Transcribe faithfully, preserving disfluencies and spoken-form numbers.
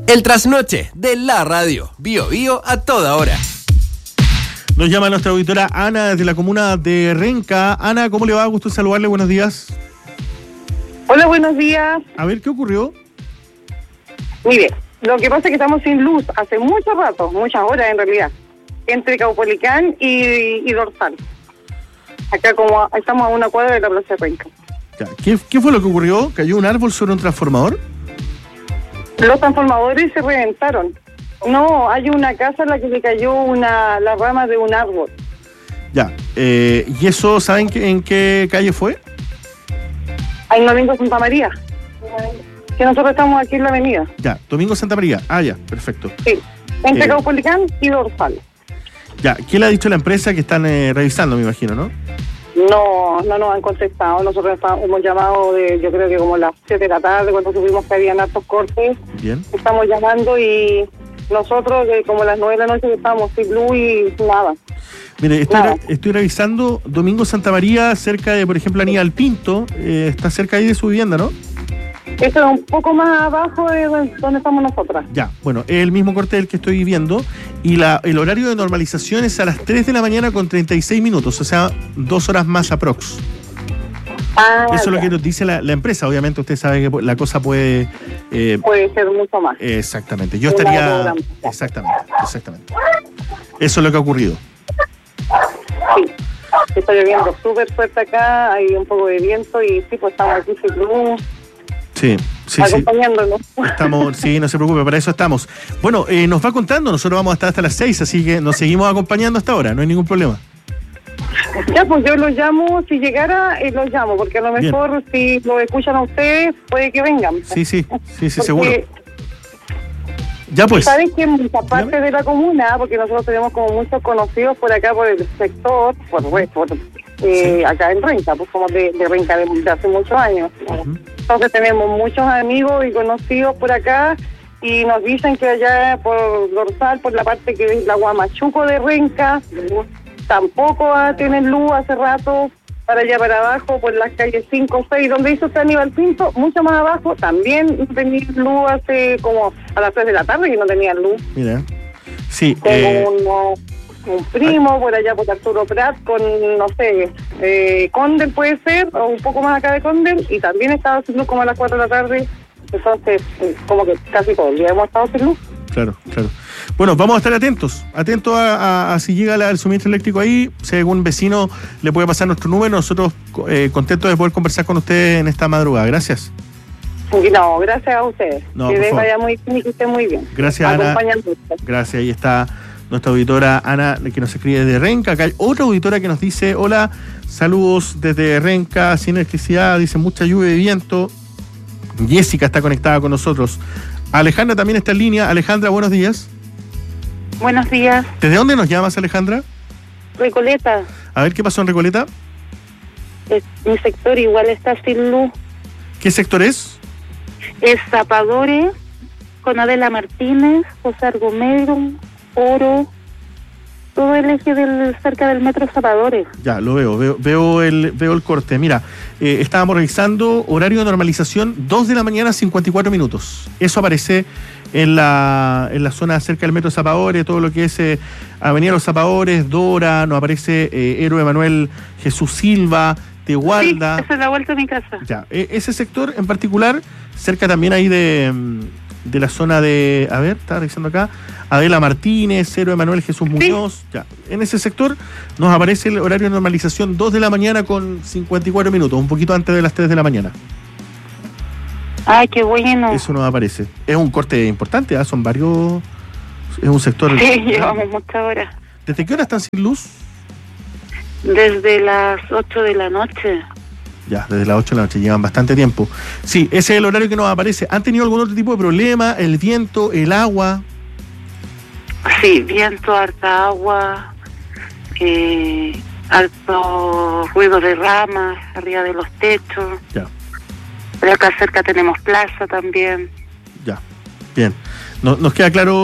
El trasnoche de la radio. Bio Bio a toda hora. Nos llama nuestra auditora Ana desde la comuna de Renca. Ana, ¿cómo le va? Gusto saludarle. Buenos días. Hola, buenos días. A ver, ¿qué ocurrió? Mire, lo que pasa es que estamos sin luz hace mucho rato, muchas horas en realidad, entre Caupolicán y, y Dorsal. Acá como estamos a una cuadra de la Plaza de Renca. ¿Qué, ¿Qué fue lo que ocurrió? ¿Cayó un árbol sobre un transformador? Los transformadores se reventaron. No, hay una casa en la que le cayó una la rama de un árbol. Ya, eh, ¿y eso saben que, en qué calle fue? En Domingo Santa María. Que nosotros estamos aquí en la avenida. Ya, Domingo Santa María. Ah, ya, perfecto. Sí, entre Eh, Caupolicán y Dorsal. Ya, ¿qué le ha dicho la empresa que están eh, revisando, me imagino, no? No, no nos han contestado. Nosotros estamos- hemos llamado de, yo creo que como las siete de la tarde, cuando supimos que habían hartos cortes. Bien. Estamos llamando y nosotros, eh, como las nueve de la noche, estábamos sin luz y nada. Mire, estoy, Nada. re- estoy revisando Domingo Santa María, cerca de, por ejemplo, Aníbal Pinto. Eh, está cerca ahí de su vivienda, ¿no? Esto es un poco más abajo de donde estamos nosotras. Ya, bueno, es el mismo corte del que estoy viviendo. Y la, el horario de normalización es a las tres de la mañana con treinta y seis minutos, o sea, dos horas más aprox. Ah, Eso es lo ya. que nos dice la, la empresa. Obviamente usted sabe que la cosa puede... eh, Puede ser mucho más. exactamente, yo Una estaría... programa. Exactamente, exactamente. Eso es lo que ha ocurrido. Sí. Está lloviendo súper fuerte acá, hay un poco de viento y sí, pues estamos aquí sin luz, Sí, sí, sí. acompañándonos. Estamos, sí, no se preocupe, para eso estamos. Bueno, eh, nos va contando, nosotros vamos a estar hasta las seis, así que nos seguimos acompañando hasta ahora, no hay ningún problema. Ya, pues yo los llamo, si llegara, eh, los llamo, porque a lo Bien. mejor si lo escuchan a ustedes, puede que vengan. Sí, sí, sí, sí, Porque seguro. Ya pues. sabes que en muchas partes Dígame. de la comuna, porque nosotros tenemos como muchos conocidos por acá, por el sector, por, pues, por eh, Sí. acá en Renca, pues somos de, de Renca de, de hace muchos años. Ujú. Entonces tenemos muchos amigos y conocidos por acá y nos dicen que allá por Dorsal, por la parte que es la Guamachuco de Renca, tampoco ah, tienen luz hace rato. Para allá para abajo, por las calles cinco, seis, donde hizo usted Aníbal Pinto, mucho más abajo, también no tenían luz hace como a las tres de la tarde que no tenían luz. Mira. Sí, Tengo eh, un, un primo por allá por Arturo Prat con, no sé, eh, Condel puede ser, o un poco más acá de Condel, y también estaba sin luz como a las cuatro de la tarde. Entonces, eh, como que casi todo el día hemos estado sin luz. claro, claro. Bueno, vamos a estar atentos, atentos a, a- a si llega la- el suministro eléctrico ahí, si algún vecino le puede pasar nuestro número, nosotros eh, contentos de poder conversar con usted en esta madrugada. Gracias. Y no, gracias a ustedes. No, que por les favor. vaya muy bien y que estén muy bien. Gracias, Ana. Acompañando. Gracias, ahí está nuestra auditora Ana, que nos escribe desde Renca. Acá hay otra auditora que nos dice, hola, saludos desde Renca, sin electricidad, dice mucha lluvia y viento. Jessica está conectada con nosotros. Alejandra también está en línea. Alejandra, buenos días. Buenos días, ¿Desde dónde nos llamas, Alejandra? Recoleta. A ver, ¿qué pasó en Recoleta? Es- mi sector igual está sin luz. ¿Qué sector es? Es Zapadores, con Adela Martínez, José Argumero, Oro, todo el eje del cerca del metro Zapadores. Ya, lo veo, veo, veo el, veo el corte. Mira, eh, estábamos revisando horario de normalización, dos de la mañana, cincuenta y cuatro minutos. Eso aparece en la, en la zona cerca del metro Zapadores, todo lo que es eh, Avenida Los Zapadores, Dora, nos aparece eh, Héroe Manuel Jesús Silva, Tegualda. Sí, esa es la vuelta a mi casa. Ya, e- ese sector en particular, cerca también ahí de, mm, de la zona de, a ver, estaba revisando acá, Adela Martínez, Héroe Manuel Jesús Muñoz, ya. En ese sector nos aparece el horario de normalización dos de la mañana con cincuenta y cuatro minutos, un poquito antes de las tres de la mañana. Ay, qué bueno. Eso nos aparece. Es un corte importante, ¿ah? Son varios, es un sector. Sí, llevamos muchas horas. ¿Desde qué hora están sin luz? Desde las ocho de la noche. Ya, desde las ocho de la noche, llevan bastante tiempo. Sí, ese es el horario que nos aparece. ¿Han tenido algún otro tipo de problema? ¿El viento, el agua? Sí, viento, harta agua, eh, alto ruido de ramas arriba de los techos. Ya. Por acá cerca tenemos plaza también. Ya, bien. No- nos queda claro